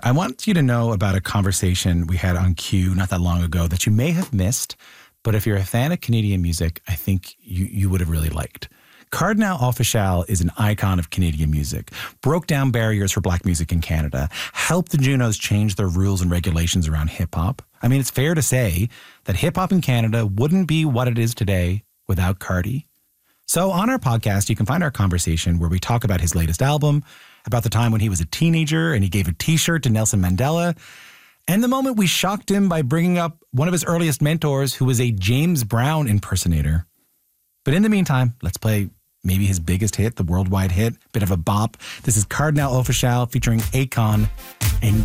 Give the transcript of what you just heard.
I want you to know about a conversation we had on Q not that long ago that you may have missed, but if you're a fan of Canadian music, I think you would have really liked. Kardinal Offishall is an icon of Canadian music, broke down barriers for black music in Canada, helped the Junos change their rules and regulations around hip-hop. I mean, it's fair to say that hip-hop in Canada wouldn't be what it is today without Cardi. So on our podcast, you can find our conversation where we talk about his latest album, about the time when he was a teenager and he gave a T-shirt to Nelson Mandela, and the moment we shocked him by bringing up one of his earliest mentors who was a James Brown impersonator. But in the meantime, let's play maybe his biggest hit, the worldwide hit, bit of a bop. This is Kardinal Offishall featuring Akon and